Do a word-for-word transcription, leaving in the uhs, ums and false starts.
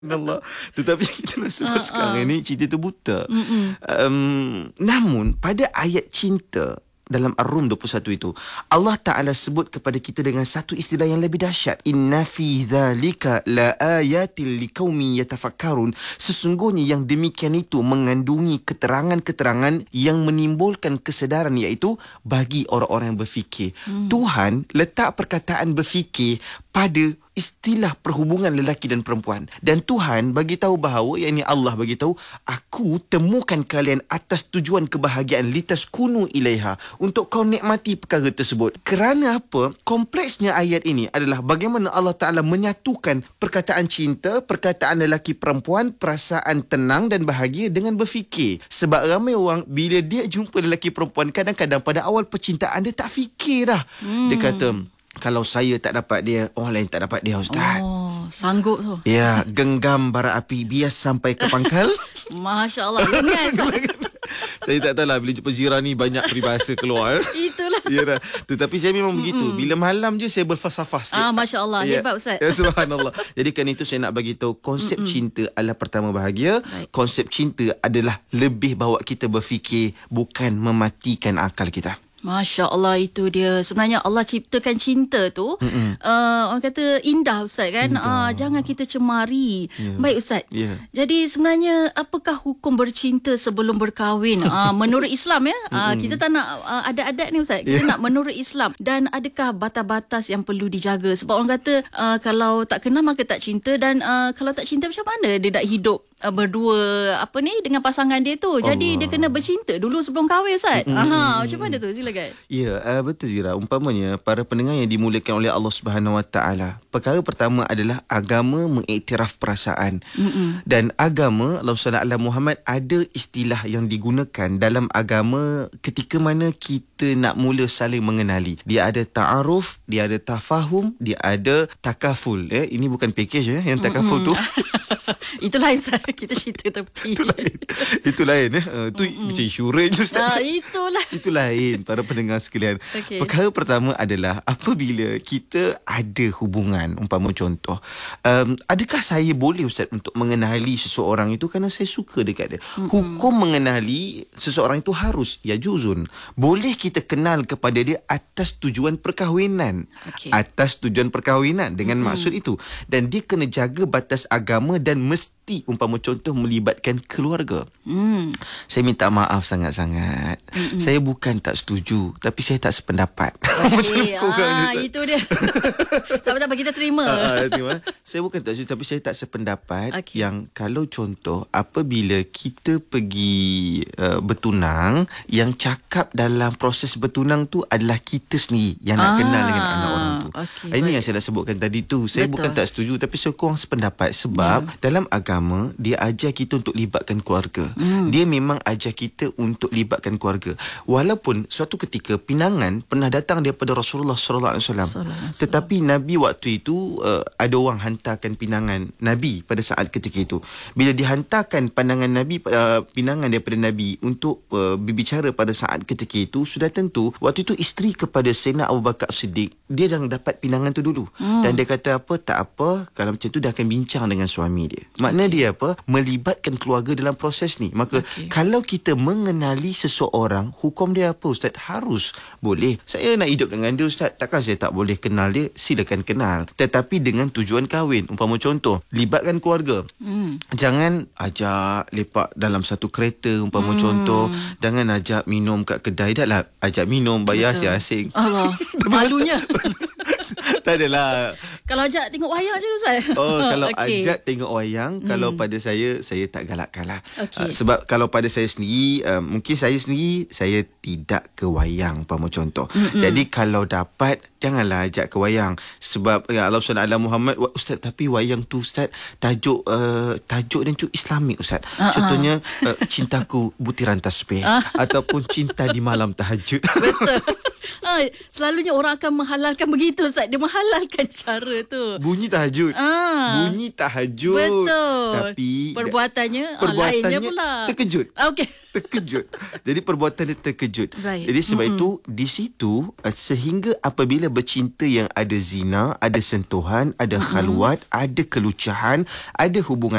Allah. Tetapi kita nak sebut uh, sekarang uh. ni cerita tu buta. Um, namun pada ayat cinta dalam Ar-Rum dua puluh satu itu, Allah Ta'ala sebut kepada kita dengan satu istilah yang lebih dahsyat. Inna fi dzalika la ayatil liqaumin yatafakkarun. Sesungguhnya yang demikian itu mengandungi keterangan-keterangan yang menimbulkan kesedaran, iaitu bagi orang-orang yang berfikir. Hmm. Tuhan letak perkataan berfikir pada istilah perhubungan lelaki dan perempuan. Dan Tuhan bagi tahu bahawa, yakni Allah bagi tahu, aku temukan kalian atas tujuan kebahagiaan litaskunu ilaiha, untuk kau nikmati perkara tersebut. Kerana apa? Kompleksnya ayat ini adalah bagaimana Allah Ta'ala menyatukan perkataan cinta, perkataan lelaki perempuan, perasaan tenang dan bahagia dengan berfikir. Sebab ramai orang bila dia jumpa lelaki perempuan, kadang-kadang pada awal percintaan dia tak fikir dah. Hmm. Dia kata, kalau saya tak dapat dia, orang lain tak dapat dia, Ustaz. Oh, sanggup tu. Ya, genggam bara api bias sampai ke pangkal. Masya Allah, lengas. Saya tak tahulah, bila jumpa Zira ni banyak peribahasa keluar. Itulah. Ya dah. Tetapi saya memang Mm-mm. begitu. Bila malam je saya berfalsafah sikit. Ah, Masya Allah, ya. Hebat Ustaz. Ya, subhanallah. Jadi kan itu saya nak bagi tahu, konsep Mm-mm. cinta adalah pertama bahagia. Baik. Konsep cinta adalah lebih bawa kita berfikir, bukan mematikan akal kita. Masya Allah, itu dia. Sebenarnya Allah ciptakan cinta tu, uh, orang kata indah, Ustaz, kan? Uh, jangan kita cemari. Yeah. Baik, Ustaz. Yeah. Jadi sebenarnya apakah hukum bercinta sebelum berkahwin? Uh, menurut Islam, ya. Uh, kita tak nak uh, ada adat ni, Ustaz. Kita yeah. nak menurut Islam. Dan adakah batas-batas yang perlu dijaga? Sebab orang kata uh, kalau tak kenal maka tak cinta. Dan uh, kalau tak cinta, macam mana dia nak hidup uh, berdua apa ni dengan pasangan dia tu? Jadi Allah. Dia kena bercinta dulu sebelum kahwin, Ustaz. Mm-hmm. Aha, macam mana tu? Sila. Ya, uh, betul Zira. Umpamanya para pendengar yang dimuliakan oleh Allah Subhanahu Wa Taala, perkara pertama adalah agama mengiktiraf perasaan. Mm-mm. Dan agama, Allah Subhanahu Wa Muhammad, ada istilah yang digunakan dalam agama ketika mana kita nak mula saling mengenali. Dia ada ta'aruf, dia ada tafahum, dia ada takaful. Eh, ini bukan package eh, yang takaful Mm-mm. tu. Itu lain, kita cerita tepi. Itu lain. Itu lain eh. Uh, tu Mm-mm. macam insurans, Ustaz. Ah, itulah. Itu lain, para pendengar sekalian. Okay. Perkara pertama adalah apabila kita ada hubungan, umpama contoh, um, adakah saya boleh, Ustaz, untuk mengenali seseorang itu kerana saya suka dekat dia? Mm-mm. Hukum mengenali seseorang itu harus ya juzun. Boleh kita kenal kepada dia atas tujuan perkahwinan. Okay. Atas tujuan perkahwinan dengan Mm-mm. maksud itu. Dan dia kena jaga batas agama dan mesti, umpama contoh, melibatkan keluarga. Mm. Saya minta maaf sangat-sangat. Mm-mm. Saya bukan tak setuju, tapi saya tak sependapat. Okay. ah, itu dia. Tak apa-apa, kita terima. Ah, terima. Saya bukan tak setuju, tapi saya tak sependapat. Okay. Yang kalau contoh, apabila kita pergi uh, bertunang, yang cakap dalam proses bertunang tu adalah kita sendiri yang nak ah, kenal dengan anak orang tu. Okay, ini baik. Yang saya dah sebutkan tadi tu. Saya Betul. bukan tak setuju, tapi saya kurang sependapat. Sebab yeah. dalam agama, dia ajar kita untuk libatkan keluarga. Mm. Dia memang ajar kita untuk libatkan keluarga. Walaupun suatu ketika pinangan pernah datang daripada Rasulullah sallallahu alaihi wasallam, tetapi Nabi waktu itu uh, ada orang hantarkan pinangan Nabi pada saat ketika itu. Bila dihantarkan pandangan Nabi, uh, pinangan daripada Nabi untuk uh, berbicara pada saat ketika itu, sudah tentu waktu itu isteri kepada Sayyidina Abu Bakar Siddiq, dia dah dapat pinangan tu dulu. Hmm. Dan dia kata apa, tak apa, kalau macam tu dia akan bincang dengan suami dia. Makna okay. dia apa? Melibatkan keluarga dalam proses ni. Maka okay. kalau kita mengenali seseorang, hukum dia apa, Ustaz? Harus boleh. Saya nak hidup dengan dia, Ustaz. Takkan saya tak boleh kenal dia? Silakan kenal. Tetapi dengan tujuan kahwin. Umpama contoh, libatkan keluarga. Hmm. Jangan ajak lepak dalam satu kereta, umpama hmm. contoh. Jangan ajak minum kat kedai. Dah lah, ajak minum, bayar asing-asing. Allah, malunya. Tak adalah. Kalau ajak tengok wayang je, Ustaz. Oh, kalau okay. ajak tengok wayang, hmm. kalau pada saya, saya tak galakkan lah. Okay. Uh, sebab kalau pada saya sendiri, uh, mungkin saya sendiri, saya tidak ke wayang, umpama contoh. Mm-mm. Jadi kalau dapat, janganlah ajak ke wayang. Sebab ya Allah subhanahu wa taala Muhammad, Ustaz, tapi wayang tu, Ustaz, tajuk uh, tajuk dan tu Islamik, Ustaz. Uh-huh. Contohnya, uh, cintaku butiran tasbih. Uh. Ataupun cinta di malam tahajud. Betul. Ah, selalunya orang akan menghalalkan begitu, Ustaz. Dia menghalalkan cara tu. Bunyi tahajud. Ah. Bunyi tahajud. Betul. Tapi perbuatannya, perbuatannya ah, lainnya pula. terkejut. Okey. Terkejut. Jadi perbuatan dia terkejut. Baik. Jadi sebab Mm-mm. itu di situ uh, sehingga apabila bercinta yang ada zina, ada sentuhan, ada khalwat, ada kelucahan, ada hubungan